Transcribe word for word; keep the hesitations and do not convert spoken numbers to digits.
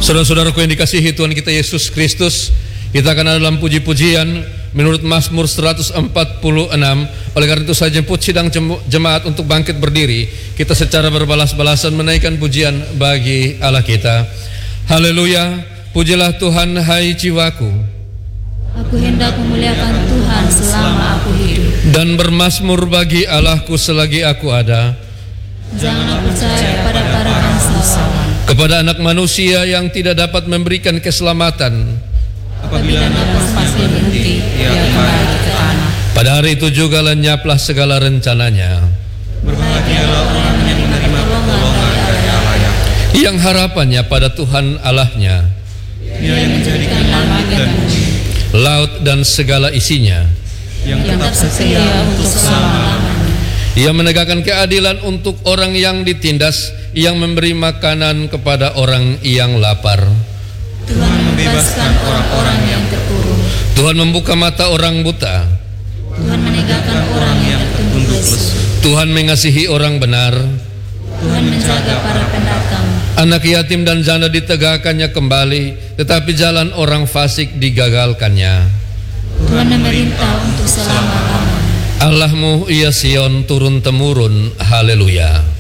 Saudara-saudaraku yang dikasihi Tuhan kita Yesus Kristus, kita akan ada dalam puji-pujian menurut Mazmur seratus empat puluh enam. Oleh karena itu saya jemput sidang jemaat untuk bangkit berdiri. Kita secara berbalas-balasan menaikkan pujian bagi Allah kita. Haleluya, pujilah Tuhan hai jiwaku. Aku hendak memuliakan Tuhan selama aku hidup. Dan bermazmur bagi Allahku selagi aku ada. Janganlah percaya pada para bangsawan, kepada anak manusia yang tidak dapat memberikan keselamatan. Apabila nafas pasti berhenti, ia kembali ke tanah. Pada hari itu juga lenyaplah segala rencananya. Berbahagialah orang yang menerima pertolongan dari Allah, yang harapannya pada Tuhan Allahnya. Dia yang menjadikan langit dan bumi, laut dan segala isinya, yang tetap setia untuk selama-lamanya. Ia menegakkan keadilan untuk orang yang ditindas, yang memberi makanan kepada orang yang lapar. Tuhan membebaskan orang-orang yang terkurung. Tuhan membuka mata orang buta. Tuhan menegakkan orang yang tertunduk lesu. Tuhan mengasihi orang benar. Tuhan menjaga para pendatang. Anak yatim dan janda ditegakkannya kembali, tetapi jalan orang fasik digagalkannya. Tuhan memerintah untuk selama-lamanya. Allahmu ia Sion turun temurun. Haleluya.